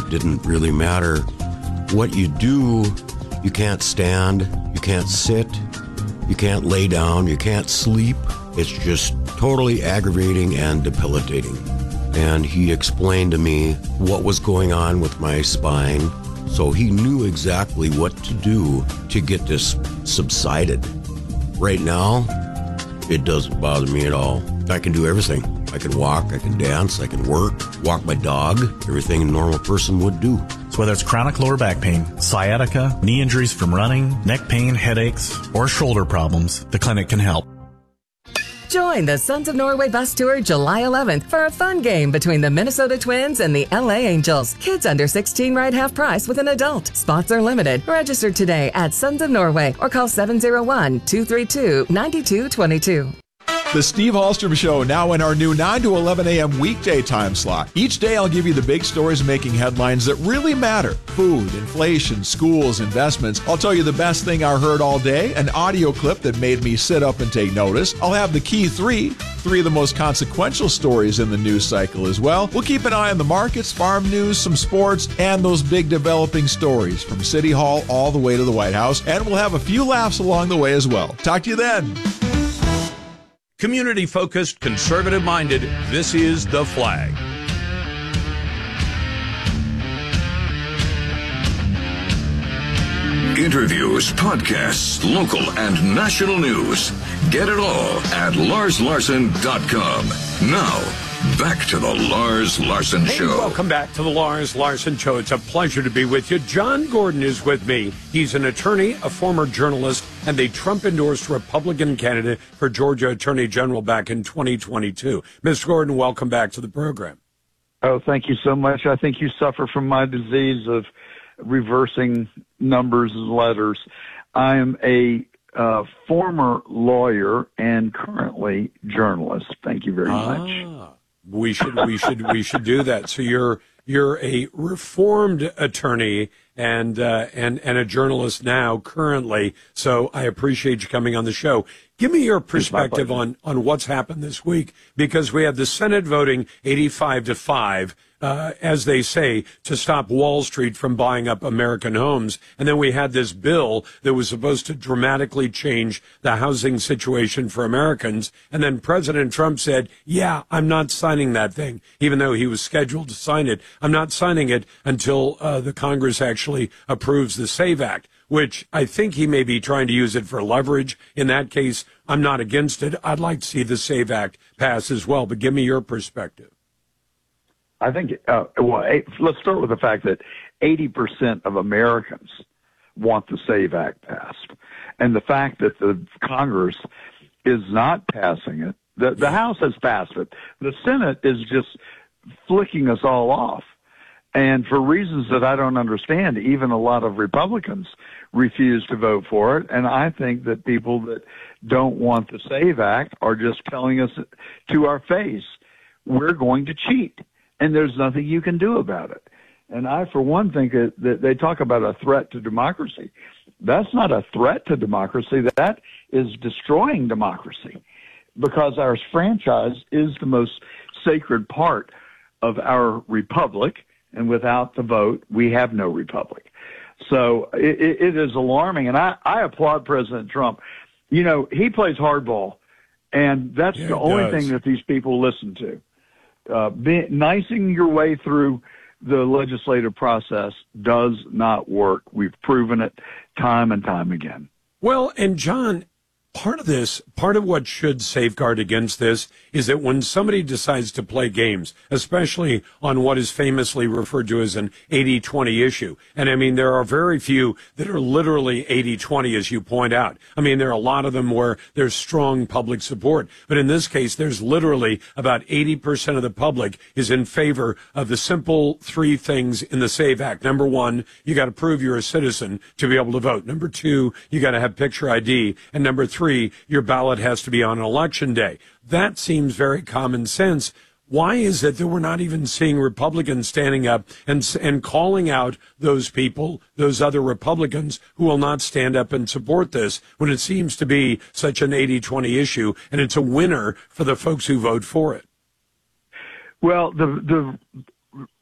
didn't really matter. What you do, you can't stand, you can't sit, you can't lay down, you can't sleep. It's just totally aggravating and debilitating. And he explained to me what was going on with my spine, so he knew exactly what to do to get this subsided. Right now, it doesn't bother me at all. I can do everything. I can walk, I can dance, I can work, walk my dog, everything a normal person would do. So whether it's chronic lower back pain, sciatica, knee injuries from running, neck pain, headaches, or shoulder problems, the clinic can help. Join the Sons of Norway bus tour July 11th for a fun game between the Minnesota Twins and the LA Angels. Kids under 16 ride half price with an adult. Spots are limited. Register today at Sons of Norway or call 701-232-9222. The Steve Hallstrom Show, now in our new 9 to 11 a.m. weekday time slot. Each day I'll give you the big stories making headlines that really matter. Food, inflation, schools, investments. I'll tell you the best thing I heard all day, an audio clip that made me sit up and take notice. I'll have the key three of the most consequential stories in the news cycle as well. We'll keep an eye on the markets, farm news, some sports, and those big developing stories from City Hall all the way to the White House. And we'll have a few laughs along the way as well. Talk to you then. Community-focused, conservative-minded, this is The Flag. Interviews, podcasts, local and national news. Get it all at LarsLarson.com. Now, back to the Lars Larson Show. Hey, welcome back to the Lars Larson Show. It's a pleasure to be with you. John Gordon is with me. He's an attorney, a former journalist, and a Trump-endorsed Republican candidate for Georgia Attorney General back in 2022. Mr. Gordon, welcome back to the program. Oh, thank you so much. I think you suffer from my disease of reversing numbers and letters. I am a former lawyer and currently journalist. Thank you very much. We should do that. So you're a reformed attorney and a journalist now currently. So I appreciate you coming on the show. Give me your perspective on what's happened this week, because we had the Senate voting 85-5, as they say, to stop Wall Street from buying up American homes. And then we had this bill that was supposed to dramatically change the housing situation for Americans. And then President Trump said, yeah, I'm not signing that thing, even though he was scheduled to sign it. I'm not signing it until the Congress actually approves the SAVE Act, which I think he may be trying to use it for leverage. In that case, I'm not against it. I'd like to see the SAVE Act pass as well, but give me your perspective. I think, let's start with the fact that 80% of Americans want the SAVE Act passed. And the fact that the Congress is not passing it, the House has passed it. The Senate is just flicking us all off. And for reasons that I don't understand, even a lot of Republicans refuse to vote for it. And I think that people that don't want the SAVE Act are just telling us to our face, we're going to cheat, and there's nothing you can do about it. And I, for one, think that they talk about a threat to democracy. That's not a threat to democracy. That is destroying democracy, because our franchise is the most sacred part of our republic. And without the vote, we have no republic. So it is alarming. And I applaud President Trump. You know, he plays hardball, and that's the only thing that these people listen to. Nicing your way through the legislative process does not work. We've proven it time and time again. Well, and John, part of what should safeguard against this is that when somebody decides to play games, especially on what is famously referred to as an 80-20 issue, and I mean, there are very few that are literally 80-20, as you point out. I mean, there are a lot of them where there's strong public support, but in this case, there's literally about 80% of the public is in favor of the simple three things in the SAVE Act. Number one, you got to prove you're a citizen to be able to vote. Number two, you got to have picture ID. And number three, your ballot has to be on election day. That seems very common sense. Why is it that we're not even seeing Republicans standing up and calling out those people, those other Republicans who will not stand up and support this, when it seems to be such an 80-20 issue, and it's a winner for the folks who vote for it? Well, the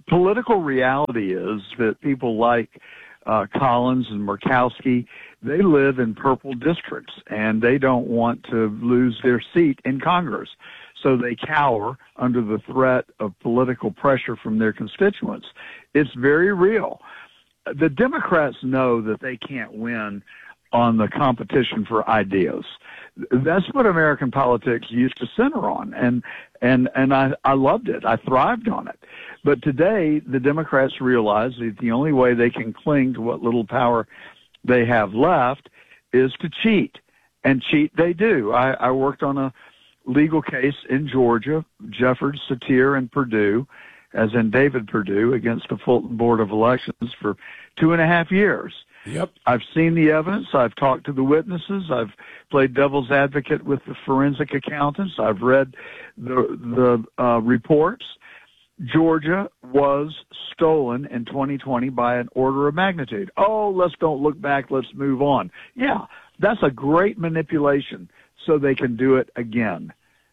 political reality is that people like Collins and Murkowski, they live in purple districts, and they don't want to lose their seat in Congress. So they cower under the threat of political pressure from their constituents. It's very real. The Democrats know that they can't win on the competition for ideas. That's what American politics used to center on, and I loved it. I thrived on it. But today, the Democrats realize that the only way they can cling to what little power they have left is to cheat, and cheat they do. I worked on a legal case in Georgia, Jeffords, Satir, and Perdue, as in David Perdue, against the Fulton Board of Elections for 2.5 years. Yep. I've seen the evidence. I've talked to the witnesses. I've played devil's advocate with the forensic accountants. I've read the reports. Georgia was stolen in 2020 by an order of magnitude. Oh, let's don't look back. Let's move on. Yeah, that's a great manipulation so they can do it again.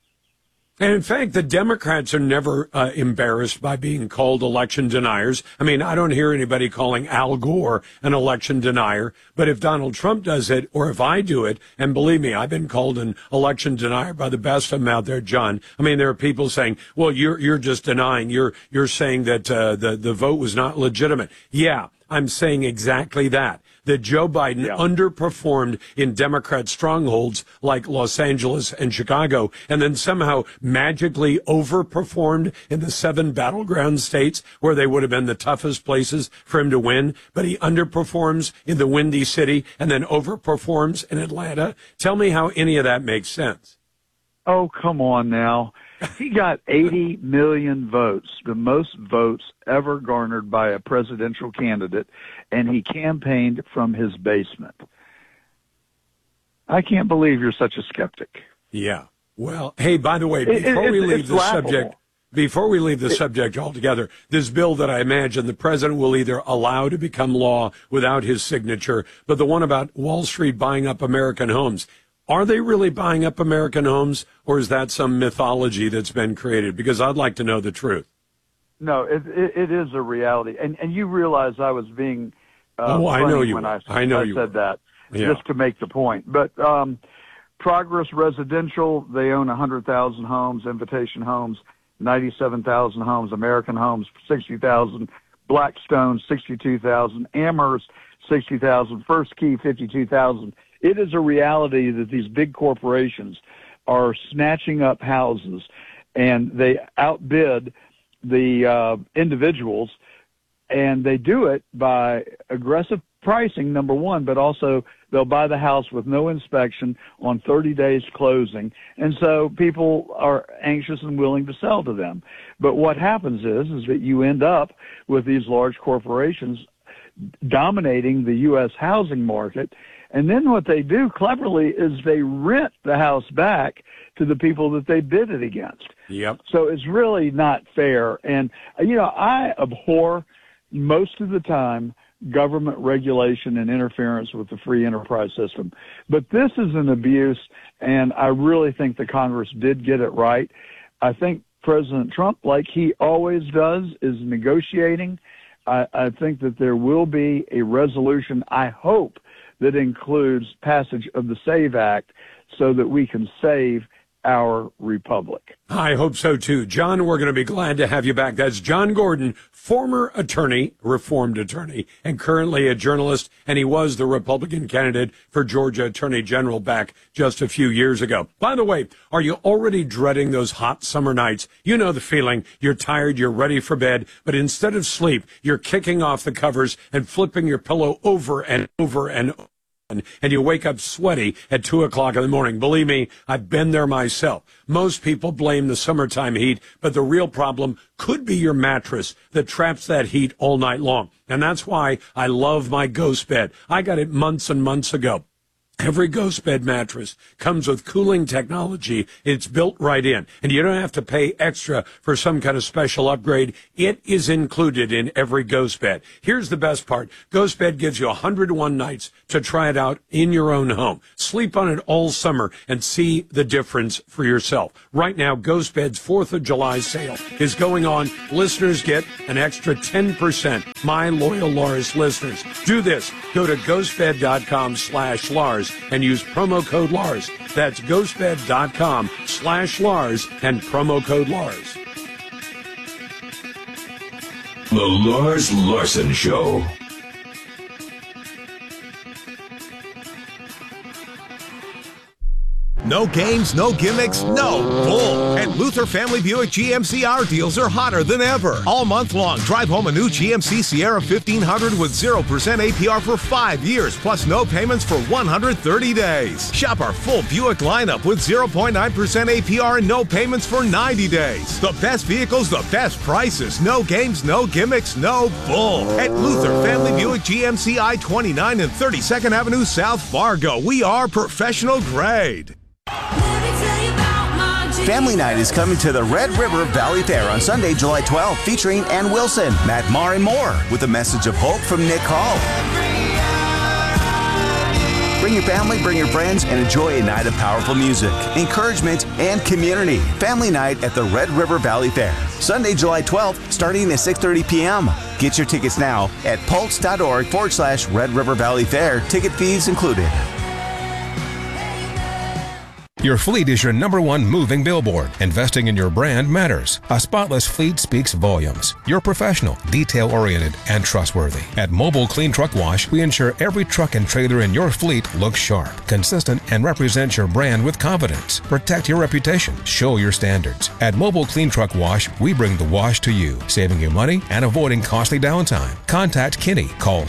And in fact, the Democrats are never embarrassed by being called election deniers. I mean, I don't hear anybody calling Al Gore an election denier. But if Donald Trump does it, or if I do it, and believe me, I've been called an election denier by the best of them out there, John. I mean, there are people saying, well, you're just denying. You're saying that the vote was not legitimate. Yeah, I'm saying exactly that Joe Biden underperformed in Democrat strongholds like Los Angeles and Chicago, and then somehow magically overperformed in the 7 battleground states where they would have been the toughest places for him to win. But he underperforms in the Windy City and then overperforms in Atlanta. Tell me how any of that makes sense. Oh, come on now. He got 80 million votes, the most votes ever garnered by a presidential candidate, and he campaigned from his basement. I can't believe you're such a skeptic. Yeah. Well, hey, by the way, before we leave the subject altogether, this bill that I imagine the president will either allow to become law without his signature, but the one about Wall Street buying up American homes, are they really buying up American homes, or is that some mythology that's been created? Because I'd like to know the truth. No, it is a reality. And you realize I was being I know you when I said that, just to make the point. But Progress Residential, they own 100,000 homes, Invitation Homes, 97,000 homes, American Homes, 60,000, Blackstone, 62,000, Amherst, 60,000, First Key, 52,000. It is a reality that these big corporations are snatching up houses, and they outbid the individuals, and they do it by aggressive pricing, number one, but also they'll buy the house with no inspection on 30 days closing. And so people are anxious and willing to sell to them. But what happens is that you end up with these large corporations dominating the U.S. housing market. And then what they do cleverly is they rent the house back to the people that they bid it against. Yep. So it's really not fair. And, I abhor most of the time government regulation and interference with the free enterprise system. But this is an abuse, and I really think the Congress did get it right. I think President Trump, like he always does, is negotiating. I think that there will be a resolution, I hope, that includes passage of the SAVE Act so that we can save our republic. I hope so, too. John, we're going to be glad to have you back. That's John Gordon, former attorney, reformed attorney, and currently a journalist, and he was the Republican candidate for Georgia Attorney General back just a few years ago. By the way, are you already dreading those hot summer nights? You know the feeling. You're tired, you're ready for bed, but instead of sleep, you're kicking off the covers and flipping your pillow over and over and over. And you wake up sweaty at 2 o'clock in the morning. Believe me, I've been there myself. Most people blame the summertime heat, but the real problem could be your mattress that traps that heat all night long. And that's why I love my Ghost bed. I got it months and months ago. Every Ghost Bed mattress comes with cooling technology. It's built right in, and you don't have to pay extra for some kind of special upgrade. It is included in every Ghost Bed. Here's the best part. Ghost Bed gives you 101 nights to try it out in your own home. Sleep on it all summer and see the difference for yourself. Right now, Ghost Bed's 4th of July sale is going on. Listeners get an extra 10%. My loyal Lars listeners. Do this. Go to ghostbed.com/Lars and use promo code Lars. That's ghostbed.com/Lars and promo code Lars. The Lars Larson Show. No games, no gimmicks, no bull. And Luther Family Buick GMC our deals are hotter than ever. All month long, drive home a new GMC Sierra 1500 with 0% APR for 5 years, plus no payments for 130 days. Shop our full Buick lineup with 0.9% APR and no payments for 90 days. The best vehicles, the best prices. No games, no gimmicks, no bull. At Luther Family Buick GMC I-29 and 32nd Avenue South Fargo. We are professional grade. Family Night is coming to the Red River Valley Fair on Sunday, July 12th, featuring Ann Wilson, Matt Maher, and more, with a message of hope from Nick Hall. Bring your family, bring your friends, and enjoy a night of powerful music, encouragement, and community. Family Night at the Red River Valley Fair, Sunday, July 12th, starting at 6:30 p.m. Get your tickets now at pulse.org/Red River Valley Fair. Ticket fees included. Your fleet is your number one moving billboard. Investing in your brand matters. A spotless fleet speaks volumes. You're professional, detail-oriented, and trustworthy. At Mobile Clean Truck Wash, we ensure every truck and trailer in your fleet looks sharp, consistent, and represents your brand with confidence. Protect your reputation. Show your standards. At Mobile Clean Truck Wash, we bring the wash to you, saving you money and avoiding costly downtime. Contact Kenny. Call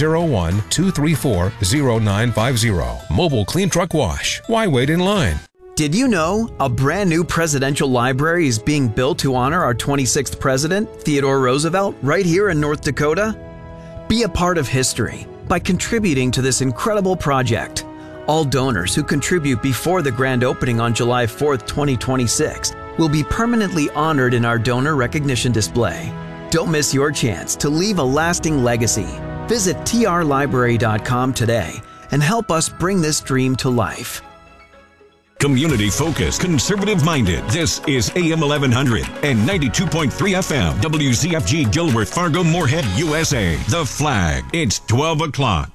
701-234-0950. Mobile Clean Truck Wash. Why wait in line? Did you know a brand new presidential library is being built to honor our 26th president, Theodore Roosevelt, right here in North Dakota? Be a part of history by contributing to this incredible project. All donors who contribute before the grand opening on July 4th, 2026 will be permanently honored in our donor recognition display. Don't miss your chance to leave a lasting legacy. Visit trlibrary.com today and help us bring this dream to life. Community-focused, conservative-minded. This is AM 1100 and 92.3 FM. WZFG Gilbert, Fargo, Moorhead, USA. The Flag. It's 12 o'clock.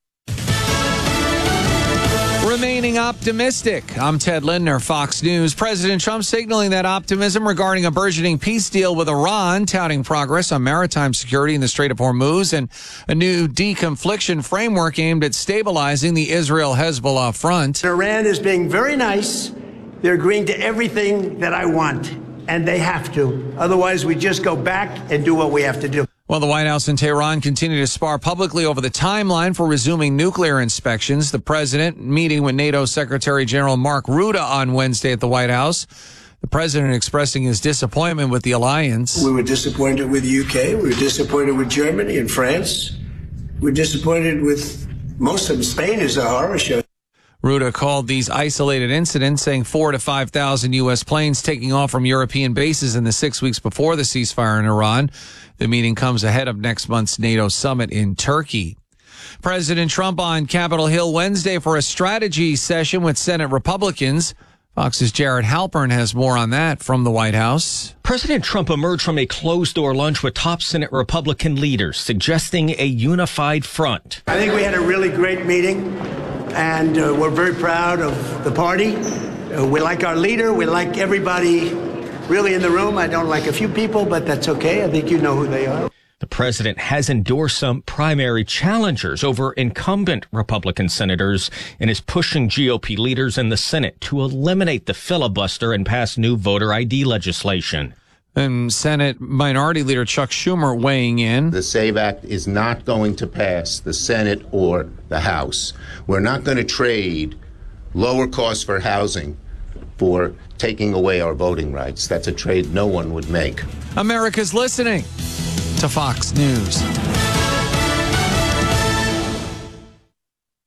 Remaining optimistic. I'm Ted Lindner, Fox News. President Trump signaling that optimism regarding a burgeoning peace deal with Iran, touting progress on maritime security in the Strait of Hormuz and a new deconfliction framework aimed at stabilizing the Israel-Hezbollah front. Iran is being very nice. They're agreeing to everything that I want, and they have to. Otherwise, we just go back and do what we have to do. Well, the White House and Tehran continue to spar publicly over the timeline for resuming nuclear inspections. The president meeting with NATO Secretary General Mark Rutte on Wednesday at the White House. The president expressing his disappointment with the alliance. We were disappointed with the UK. We were disappointed with Germany and France. We're disappointed with most of them. Spain is a horror show. Rutte called these isolated incidents, saying 4,000 to 5,000 U.S. planes taking off from European bases in the 6 weeks before the ceasefire in Iran. The meeting comes ahead of next month's NATO summit in Turkey. President Trump on Capitol Hill Wednesday for a strategy session with Senate Republicans. Fox's Jared Halpern has more on that from the White House. President Trump emerged from a closed-door lunch with top Senate Republican leaders, suggesting a unified front. I think we had a really great meeting, and we're very proud of the party. We like our leader. We like everybody really in the room. I don't like a few people, but that's okay. I think you know who they are. The president has endorsed some primary challengers over incumbent Republican senators and is pushing GOP leaders in the Senate to eliminate the filibuster and pass new voter ID legislation. And Senate Minority Leader Chuck Schumer weighing in. The SAVE Act is not going to pass the Senate or the House. We're not going to trade lower costs for housing for taking away our voting rights. That's a trade no one would make. America's listening to Fox News.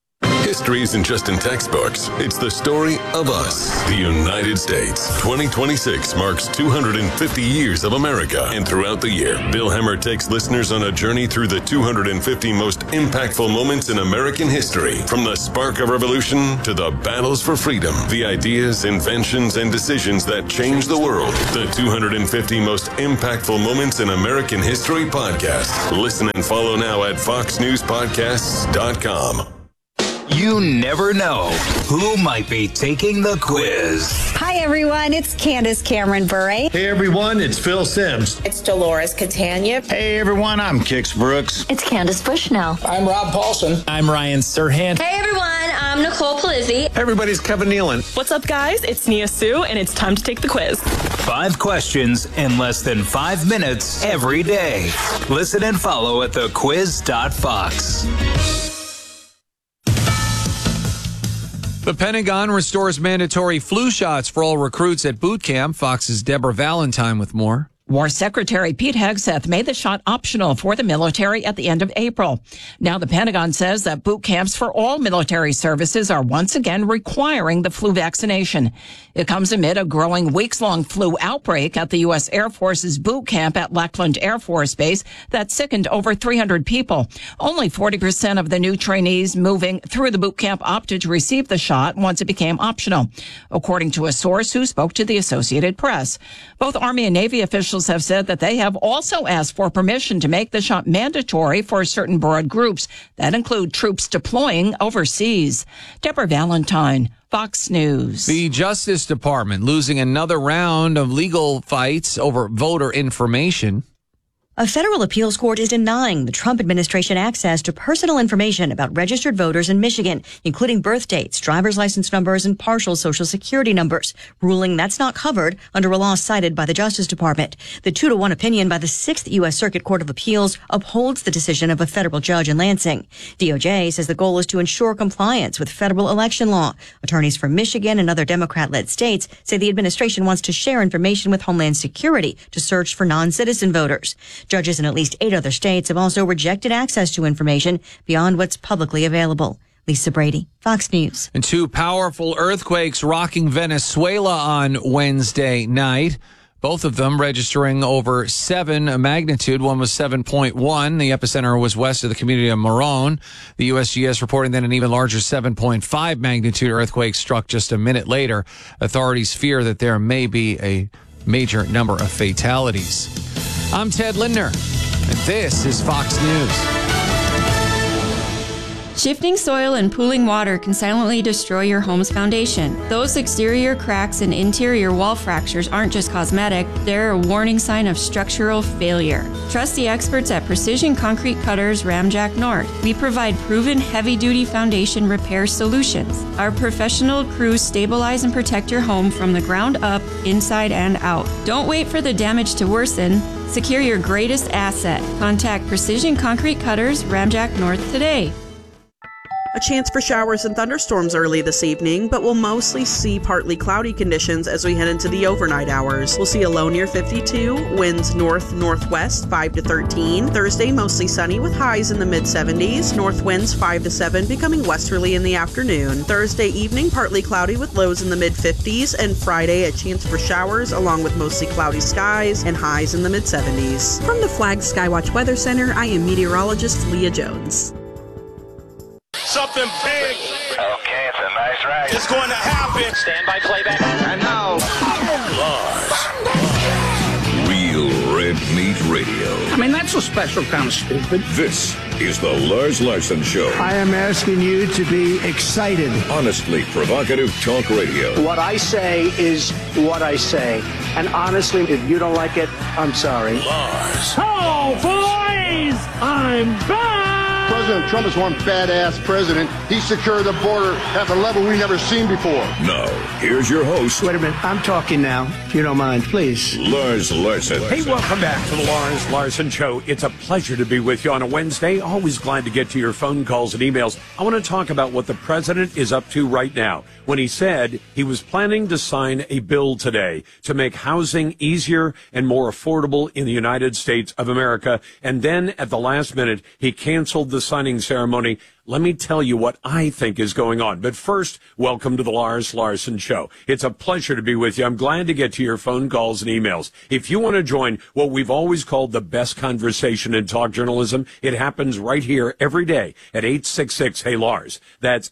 History isn't just in textbooks. It's the story of us, the United States. 2026 marks 250 years of America. And throughout the year, Bill Hemmer takes listeners on a journey through the 250 most impactful moments in American history. From the spark of revolution to the battles for freedom, the ideas, inventions, and decisions that changed the world. The 250 most impactful moments in American history podcast. Listen and follow now at foxnewspodcasts.com. You never know who might be taking the quiz. Hi, everyone. It's Candace Cameron Bure. Hey, everyone. It's Phil Sims. It's Dolores Catania. Hey, everyone. I'm Kix Brooks. It's Candace Bushnell. I'm Rob Paulson. I'm Ryan Serhant. Hey, everyone. I'm Nicole Palizzi. Everybody's Kevin Nealon. What's up, guys? It's Nia Sue, and it's time to take the quiz. 5 questions in less than 5 minutes every day. Listen and follow at thequiz.fox. The Pentagon restores mandatory flu shots for all recruits at boot camp. Fox's Deborah Valentine with more. War Secretary Pete Hegseth made the shot optional for the military at the end of April. Now the Pentagon says that boot camps for all military services are once again requiring the flu vaccination. It comes amid a growing weeks-long flu outbreak at the U.S. Air Force's boot camp at Lackland Air Force Base that sickened over 300 people. Only 40% of the new trainees moving through the boot camp opted to receive the shot once it became optional, according to a source who spoke to the Associated Press. Both Army and Navy officials have said that they have also asked for permission to make the shot mandatory for certain broad groups that include troops deploying overseas. Deborah Valentine, Fox News. The Justice Department losing another round of legal fights over voter information. A federal appeals court is denying the Trump administration access to personal information about registered voters in Michigan, including birth dates, driver's license numbers, and partial Social Security numbers, ruling that's not covered under a law cited by the Justice Department. The 2-1 opinion by the 6th U.S. Circuit Court of Appeals upholds the decision of a federal judge in Lansing. DOJ says the goal is to ensure compliance with federal election law. Attorneys from Michigan and other Democrat-led states say the administration wants to share information with Homeland Security to search for non-citizen voters. Judges in at least 8 other states have also rejected access to information beyond what's publicly available. Lisa Brady, Fox News. And 2 powerful earthquakes rocking Venezuela on Wednesday night. Both of them registering over 7 magnitude. One was 7.1. The epicenter was west of the community of Morón. The USGS reporting that an even larger 7.5 magnitude earthquake struck just a minute later. Authorities fear that there may be a major number of fatalities. I'm Ted Lindner, and this is Fox News. Shifting soil and pooling water can silently destroy your home's foundation. Those exterior cracks and interior wall fractures aren't just cosmetic, they're a warning sign of structural failure. Trust the experts at Precision Concrete Cutters Ramjack North. We provide proven heavy-duty foundation repair solutions. Our professional crews stabilize and protect your home from the ground up, inside and out. Don't wait for the damage to worsen. Secure your greatest asset. Contact Precision Concrete Cutters Ramjack North today. A chance for showers and thunderstorms early this evening, but we'll mostly see partly cloudy conditions as we head into the overnight hours. We'll see a low near 52, winds north-northwest 5 to 13. Thursday, mostly sunny with highs in the mid-70s. North winds 5 to 7, becoming westerly in the afternoon. Thursday evening, partly cloudy with lows in the mid-50s. And Friday, a chance for showers along with mostly cloudy skies and highs in the mid-70s. From the Flag Skywatch Weather Center, I am meteorologist Leah Jones. Something big. Okay, it's a nice ride. It's going to happen. Stand by playback. And now, Lars. Real Red Meat Radio. I mean, that's a special kind of stupid. This is the Lars Larson Show. I am asking you to be excited. Honestly provocative talk radio. What I say is what I say. And honestly, if you don't like it, I'm sorry. Lars. Oh, boys! I'm back! President Trump is one badass president. He secured the border at a level we've never seen before. Now, here's your host. Wait a minute. I'm talking now, if you don't mind, please. Lars Larson. Hey, welcome back to the Lars Larson Show. It's a pleasure to be with you on a Wednesday. Always glad to get to your phone calls and emails. I want to talk about what the president is up to right now when he said he was planning to sign a bill today to make housing easier and more affordable in the United States of America. And then at the last minute, he canceled the signing ceremony, let me tell you what I think is going on. But first, welcome to the Lars Larson Show. It's a pleasure to be with you. I'm glad to get to your phone calls and emails. If you want to join what we've always called the best conversation in talk journalism, it happens right here every day at 866-HEY-LARS. That's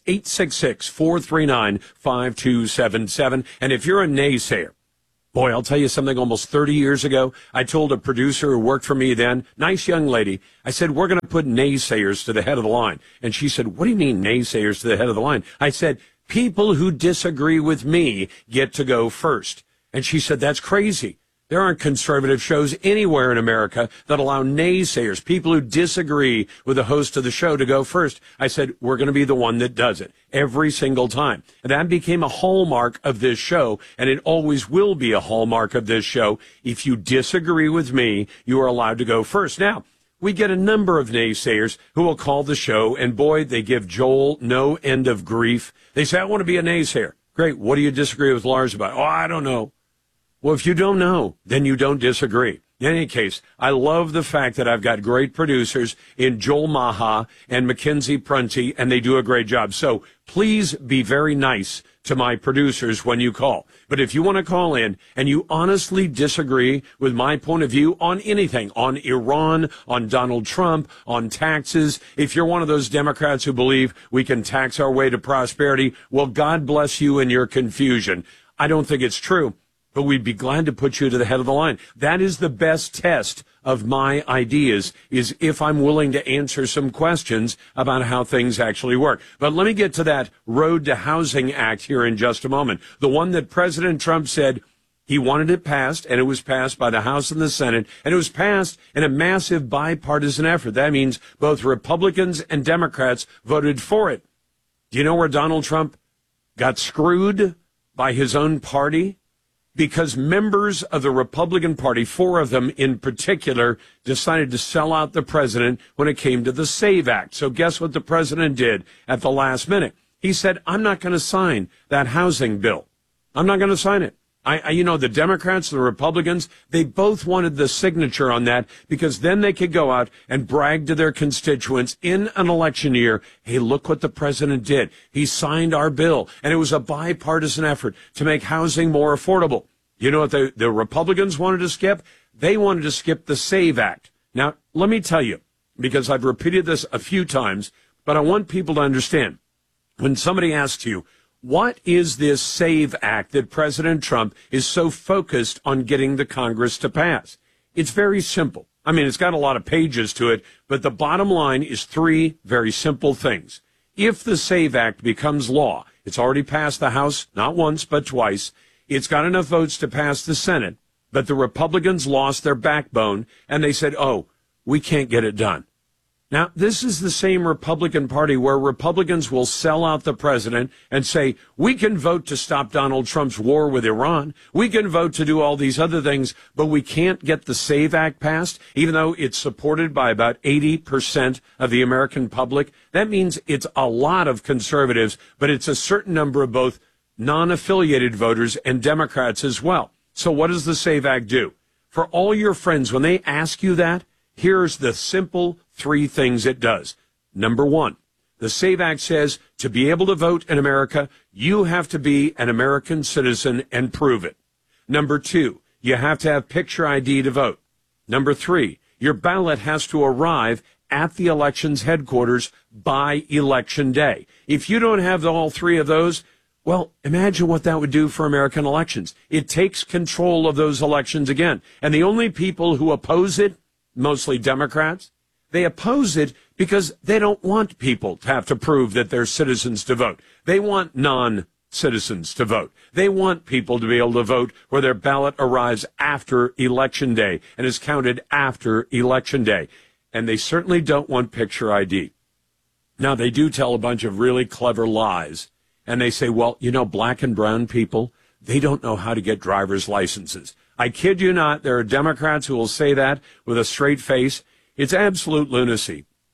866-439-5277. And if you're a naysayer, boy, I'll tell you something. Almost 30 years ago, I told a producer who worked for me then, nice young lady, I said, we're going to put naysayers to the head of the line. And she said, what do you mean naysayers to the head of the line? I said, people who disagree with me get to go first. And she said, that's crazy. There aren't conservative shows anywhere in America that allow naysayers, people who disagree with the host of the show, to go first. I said, we're going to be the one that does it every single time. And that became a hallmark of this show, and it always will be a hallmark of this show. If you disagree with me, you are allowed to go first. Now, we get a number of naysayers who will call the show, and boy, they give Joel no end of grief. They say, I want to be a naysayer. Great. What do you disagree with Lars about? Oh, I don't know. Well, if you don't know, then you don't disagree. In any case, I love the fact that I've got great producers in Joel Maha and Mackenzie Prunty, and they do a great job. So please be very nice to my producers when you call. But if you want to call in and you honestly disagree with my point of view on anything, on Iran, on Donald Trump, on taxes, if you're one of those Democrats who believe we can tax our way to prosperity, well, God bless you in your confusion. I don't think it's true, but we'd be glad to put you to the head of the line. That is the best test of my ideas, is if I'm willing to answer some questions about how things actually work. But let me get to that Road to Housing Act here in just a moment. The one that President Trump said he wanted it passed, and it was passed by the House and the Senate, and it was passed in a massive bipartisan effort. That means both Republicans and Democrats voted for it. Do you know where Donald Trump got screwed by his own party? Because members of the Republican Party, 4 of them in particular, decided to sell out the president when it came to the SAVE Act. So guess what the president did at the last minute? He said, I'm not going to sign that housing bill. I'm not going to sign it. The Democrats and the Republicans, they both wanted the signature on that because then they could go out and brag to their constituents in an election year, hey, look what the president did. He signed our bill, and it was a bipartisan effort to make housing more affordable. You know what the Republicans wanted to skip? They wanted to skip the SAVE Act. Now, let me tell you, because I've repeated this a few times, but I want people to understand. When somebody asks you, what is this SAVE Act that President Trump is so focused on getting the Congress to pass? It's very simple. I mean, it's got a lot of pages to it, but the bottom line is 3 very simple things. If the SAVE Act becomes law, it's already passed the House, not once, but twice. It's got enough votes to pass the Senate, but the Republicans lost their backbone, and they said, oh, we can't get it done. Now, this is the same Republican Party where Republicans will sell out the president and say, we can vote to stop Donald Trump's war with Iran. We can vote to do all these other things, but we can't get the SAVE Act passed, even though it's supported by about 80% of the American public. That means it's a lot of conservatives, but it's a certain number of both non-affiliated voters and Democrats as well. So what does the SAVE Act do? For all your friends, when they ask you that, here's the simple 3 things it does. Number 1, the SAVE Act says to be able to vote in America, you have to be an American citizen and prove it. Number 2, you have to have picture ID to vote. Number 3, your ballot has to arrive at the elections headquarters by Election Day. If you don't have all 3 of those, well, imagine what that would do for American elections. It takes control of those elections again. And the only people who oppose it, mostly Democrats, they oppose it because they don't want people to have to prove that they're citizens to vote. They want non-citizens to vote. They want people to be able to vote where their ballot arrives after Election Day and is counted after Election Day. And they certainly don't want picture ID. Now, they do tell a bunch of really clever lies. And they say, well, black and brown people, they don't know how to get driver's licenses. I kid you not, there are Democrats who will say that with a straight face. It's absolute lunacy.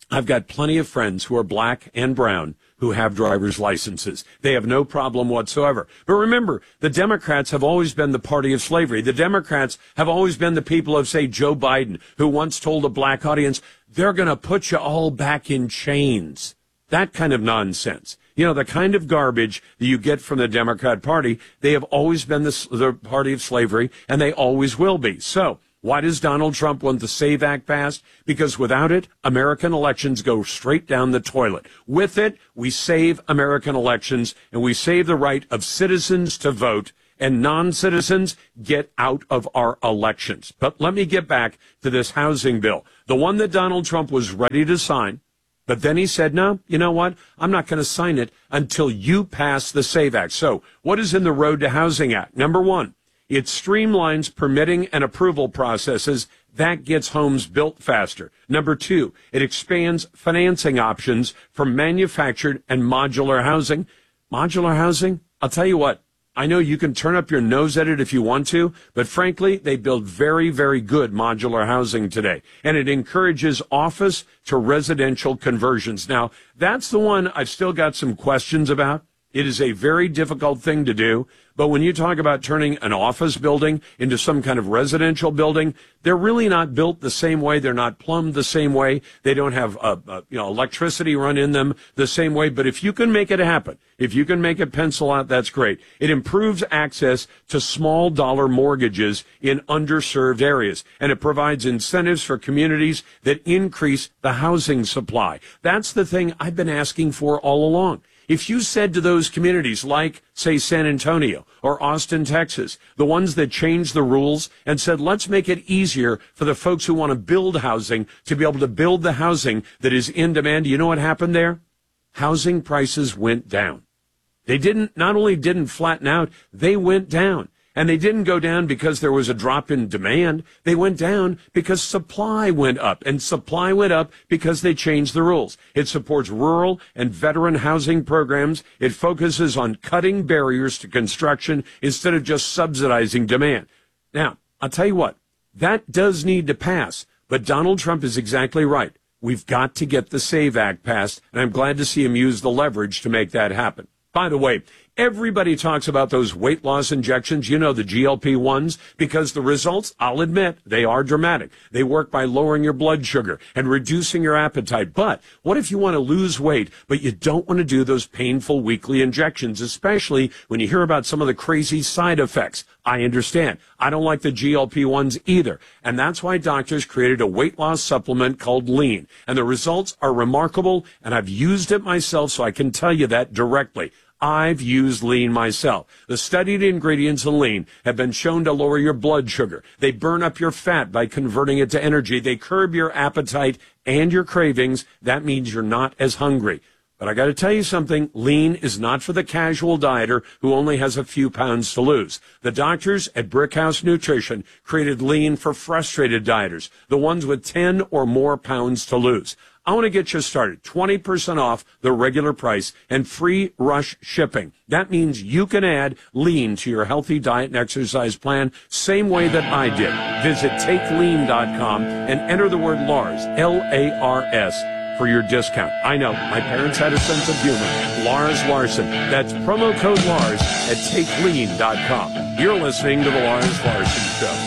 I've got plenty of friends who are black and brown who have driver's licenses. They have no problem whatsoever. But remember, the Democrats have always been the party of slavery. The Democrats have always been the people of, say, Joe Biden, who once told a black audience, they're going to put you all back in chains. That kind of nonsense. You know, the kind of garbage that you get from the Democrat Party, they have always been the party of slavery, and they always will be. So, why does Donald Trump want the SAVE Act passed? Because without it, American elections go straight down the toilet. With it, we save American elections, and we save the right of citizens to vote, and non-citizens get out of our elections. But let me get back to this housing bill, the one that Donald Trump was ready to sign. But then he said, no, you know what? I'm not going to sign it until you pass the SAVE Act. So what is in the Road to Housing Act? Number one, it streamlines permitting and approval processes. That gets homes built faster. Number two, it expands financing options for manufactured and modular housing. Modular housing? I'll tell you what. I know you can turn up your nose at it if you want to, but frankly, they build very, very good modular housing today. And it encourages office to residential conversions. Now, that's the one I've still got some questions about. It is a very difficult thing to do. But when you talk about turning an office building into some kind of residential building, they're really not built the same way. They're not plumbed the same way. They don't have electricity run in them the same way. But if you can make it happen, if you can make it pencil out, that's great. It improves access to small dollar mortgages in underserved areas. And it provides incentives for communities that increase the housing supply. That's the thing I've been asking for all along. If you said to those communities like, say, San Antonio or Austin, Texas, the ones that changed the rules and said, let's make it easier for the folks who want to build housing to be able to build the housing that is in demand, you know what happened there? Housing prices went down. They not only didn't flatten out, they went down. And they didn't go down because there was a drop in demand. They went down because supply went up. And supply went up because they changed the rules. It supports rural and veteran housing programs. It focuses on cutting barriers to construction instead of just subsidizing demand. Now, I'll tell you what, that does need to pass. But Donald Trump is exactly right. We've got to get the SAVE Act passed. And I'm glad to see him use the leverage to make that happen. By the way, everybody talks about those weight loss injections, you know, the GLP-1s, because the results, I'll admit, they are dramatic. They work by lowering your blood sugar and reducing your appetite. But what if you want to lose weight, but you don't want to do those painful weekly injections, especially when you hear about some of the crazy side effects? I understand. I don't like the GLP-1s either. And that's why doctors created a weight loss supplement called Lean. And the results are remarkable, and I've used it myself, so I can tell you that directly. I've used Lean myself. The studied ingredients in Lean have been shown to lower your blood sugar. They burn up your fat by converting it to energy. They curb your appetite and your cravings. That means you're not as hungry. But I got to tell you something, Lean is not for the casual dieter who only has a few pounds to lose. The doctors at Brickhouse Nutrition created Lean for frustrated dieters, the ones with 10 or more pounds to lose. I want to get you started. 20% off the regular price and free rush shipping. That means you can add Lean to your healthy diet and exercise plan, same way that I did. Visit TakeLean.com and enter the word Lars, L-A-R-S, for your discount. I know, my parents had a sense of humor. Lars Larson. That's promo code Lars at TakeLean.com. You're listening to The Lars Larson Show.